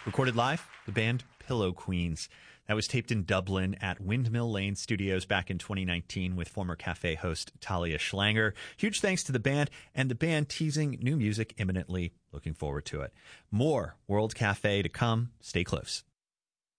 Recorded live, the band Pillow Queens. That was taped in Dublin at Windmill Lane Studios back in 2019 with former cafe host Talia Schlanger. Huge thanks to the band, and the band teasing new music imminently. Looking forward to it. More World Cafe to come. Stay close.